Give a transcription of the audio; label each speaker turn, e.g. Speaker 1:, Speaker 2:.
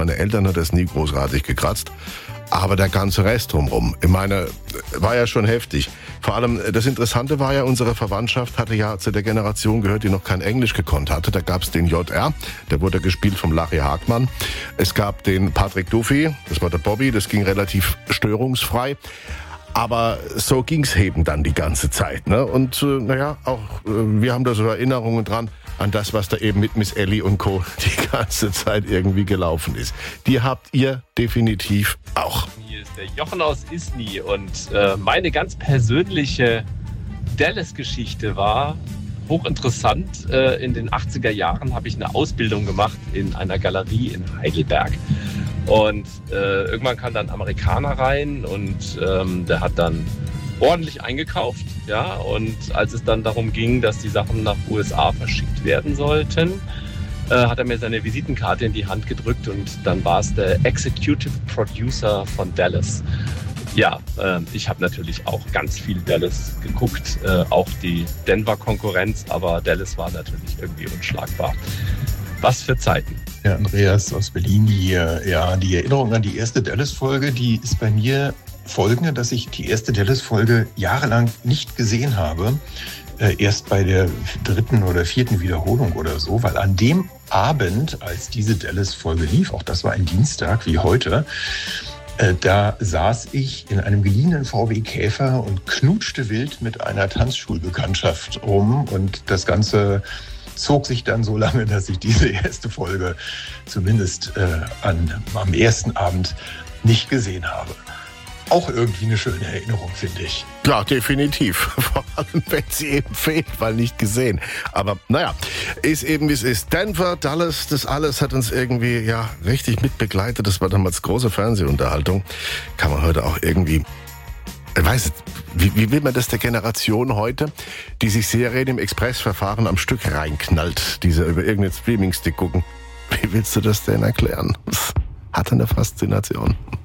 Speaker 1: Meine Eltern hat das nie großartig gekratzt. Aber der ganze Rest drumherum, ich meine, war ja schon heftig. Vor allem, das Interessante war ja, unsere Verwandtschaft hatte ja zu der Generation gehört, die noch kein Englisch gekonnt hatte. Da gab es den JR, der wurde gespielt vom Larry Hagmann. Es gab den Patrick Duffy, das war der Bobby, das ging relativ störungsfrei. Aber so ging's eben dann die ganze Zeit, ne? Und auch wir haben da so Erinnerungen dran an das, was da eben mit Miss Ellie und Co. die ganze Zeit irgendwie gelaufen ist. Die habt ihr definitiv auch.
Speaker 2: Hier ist der Jochen aus Isny und meine ganz persönliche Dallas-Geschichte war hochinteressant. In den 80er Jahren habe ich eine Ausbildung gemacht in einer Galerie in Heidelberg. Und irgendwann kam dann ein Amerikaner rein und der hat dann ordentlich eingekauft. Ja? Und als es dann darum ging, dass die Sachen nach USA verschickt werden sollten, hat er mir seine Visitenkarte in die Hand gedrückt und dann war es der Executive Producer von Dallas. Ja, ich habe natürlich auch ganz viel Dallas geguckt, auch die Denver-Konkurrenz, aber Dallas war natürlich irgendwie unschlagbar. Was für Zeiten.
Speaker 3: Ja, Andreas aus Berlin hier. Ja, die Erinnerung an die erste Dallas-Folge, die ist bei mir folgende, dass ich die erste Dallas-Folge jahrelang nicht gesehen habe. Erst bei der 3. oder 4. Wiederholung oder so, weil an dem Abend, als diese Dallas-Folge lief, auch das war ein Dienstag wie heute, da saß ich in einem geliehenen VW Käfer und knutschte wild mit einer Tanzschulbekanntschaft rum und das Ganze zog sich dann so lange, dass ich diese erste Folge zumindest am ersten Abend nicht gesehen habe. Auch irgendwie eine schöne Erinnerung, finde ich.
Speaker 1: Ja, definitiv. Vor allem, wenn sie eben fehlt, weil nicht gesehen. Aber naja, ist eben wie es ist. Denver, Dallas, das alles hat uns irgendwie richtig mitbegleitet. Das war damals große Fernsehunterhaltung. Kann man heute auch irgendwie... Ich weiß, wie will man das der Generation heute, die sich Serien im Expressverfahren am Stück reinknallt, die sie über irgendeinen Streaming-Stick gucken? Wie willst du das denn erklären? Das hat eine Faszination.